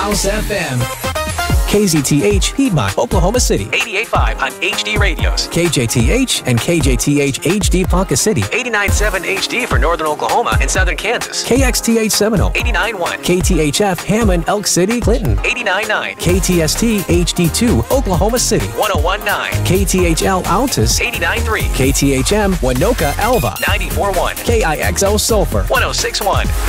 House FM. KZTH, Piedmont, Oklahoma City. 88.5 on HD radios. KJTH and KJTH HD Ponca City. 89.7 HD for Northern Oklahoma and Southern Kansas. KXTH Seminole. 89.1. KTHF Hammond, Elk City, Clinton. 89.9. KTST HD2, Oklahoma City. 101.9. KTHL Altus. 89.3. KTHM Winoka Alva. 94.1. KIXO Sulphur. 106.1.